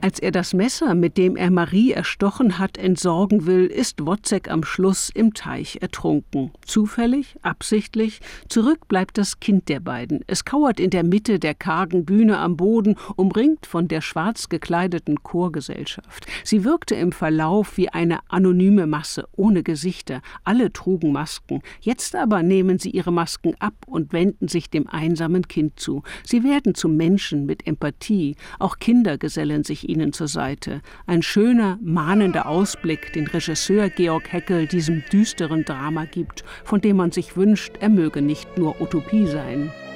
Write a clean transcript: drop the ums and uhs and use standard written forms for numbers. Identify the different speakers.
Speaker 1: Als er das Messer, mit dem er Marie erstochen hat, entsorgen will, ist Wozzeck am Schluss im Teich ertrunken. Zufällig? Absichtlich? Zurück bleibt das Kind der beiden. Es kauert in der Mitte der kargen Bühne am Boden, umringt von der schwarz gekleideten Chorgesellschaft. Sie wirkte im Verlauf wie eine anonyme Masse, ohne Gesichter. Alle trugen Masken. Jetzt aber nehmen sie ihre Masken ab und wenden sich dem einsamen Kind zu. Sie werden zu Menschen mit Empathie. Auch Kinder gesellen sich ihnen zur Seite. Ein schöner, mahnender Ausblick, den Regisseur Georg Heckel diesem düsteren Drama gibt, von dem man sich wünscht, er möge nicht nur Utopie sein.